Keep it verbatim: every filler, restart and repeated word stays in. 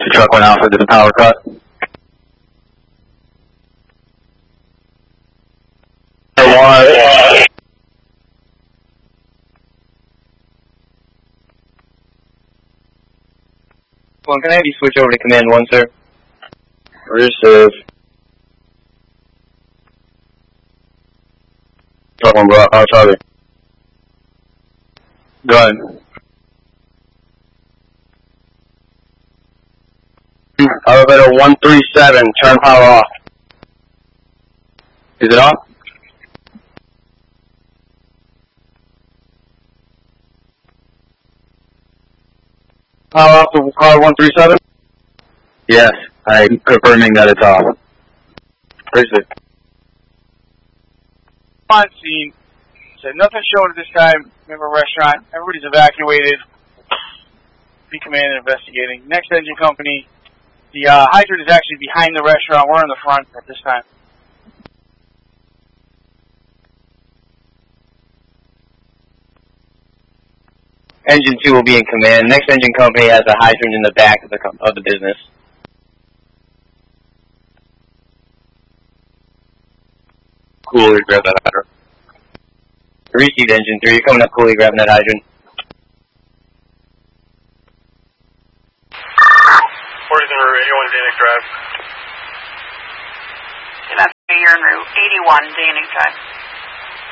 Truck one Alpha to the power cut. One. Well, can I have you switch over to command one, sir? Receive. Truck one, bro. I'll try it. Go ahead. Elevator one three seven, turn power off. Is it off? Power off to car one three seven? Yes, I'm confirming that it's off. Appreciate it. On scene. Said nothing showing at this time. Remember restaurant. Everybody's evacuated. Be command investigating. Next engine company. The uh, hydrant is actually behind the restaurant. We're in the front at this time. Engine two will be in command. Next engine company has a hydrant in the back of the com of the business. Coolly grab that hydrant. Received engine three. You're coming up coolly grabbing that hydrant. forty's en route, eighty-one Danic Drive. You're en route, eighty-one Danic Drive.